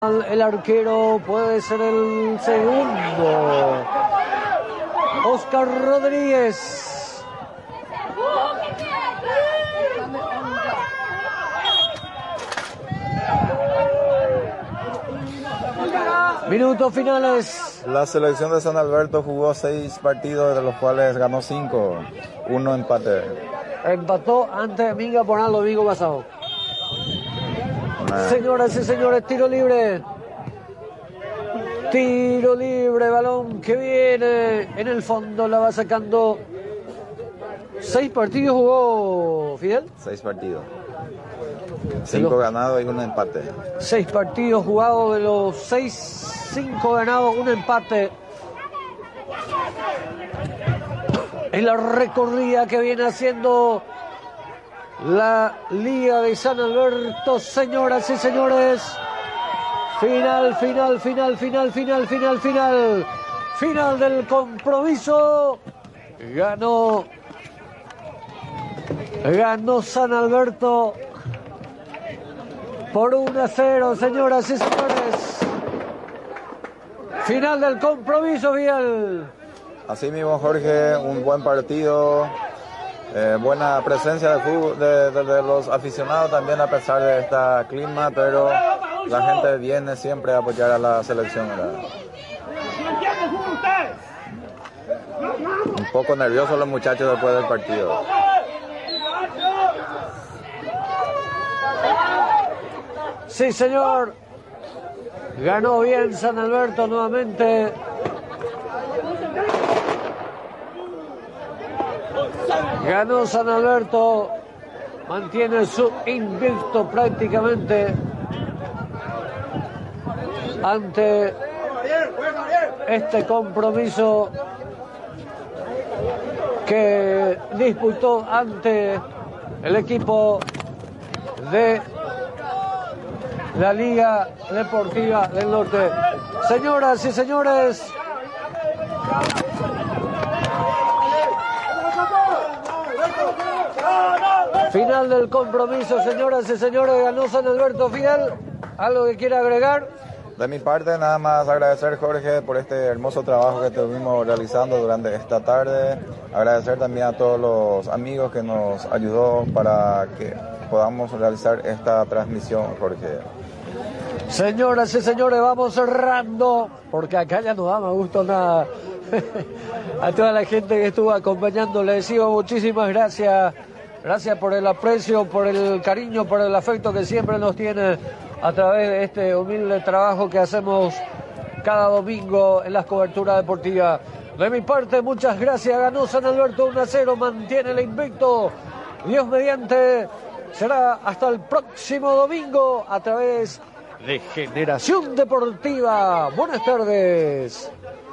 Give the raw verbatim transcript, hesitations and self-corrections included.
El arquero puede ser el segundo. Oscar Rodríguez. Minutos finales. La selección de San Alberto jugó seis partidos, de los cuales ganó cinco. Uno empate. Empató ante Amiga Ponal domingo pasado. Señoras y señores, tiro libre. Tiro libre, balón que viene en el fondo, la va sacando. Seis partidos jugó Fidel. Seis partidos. Cinco ganados y un empate. Seis partidos jugados, de los seis, cinco ganados, un empate. En la recorrida que viene haciendo la Liga de San Alberto, señoras y señores. Final, final, final, final, final, final, final. Final del compromiso. Ganó. Ganó San Alberto por uno a cero, señoras y señores. Final del compromiso, Vial. Así mismo, Jorge, un buen partido. Eh, buena presencia de, fútbol, de, de, de los aficionados también, a pesar de este clima, pero la gente viene siempre a apoyar a la selección, ¿verdad? Un poco nerviosos los muchachos después del partido. Sí, señor. Ganó bien San Alberto nuevamente. Ganó San Alberto, mantiene su invicto prácticamente ante este compromiso que disputó ante el equipo de la Liga Deportiva del Norte. Señoras y señores, final del compromiso, señoras y señores, ganó San Alberto. Fidel, ¿algo que quiera agregar? De mi parte, nada más agradecer, Jorge, por este hermoso trabajo que estuvimos realizando durante esta tarde. Agradecer también a todos los amigos que nos ayudó para que podamos realizar esta transmisión, Jorge. Señoras y señores, vamos cerrando, porque acá ya no da más gusto nada. A toda la gente que estuvo acompañando, les digo muchísimas gracias. Gracias por el aprecio, por el cariño, por el afecto que siempre nos tiene a través de este humilde trabajo que hacemos cada domingo en las coberturas deportivas. De mi parte, muchas gracias. Ganó San Alberto uno a cero, mantiene el invicto. Dios mediante, será hasta el próximo domingo a través de Generación Deportiva. Buenas tardes.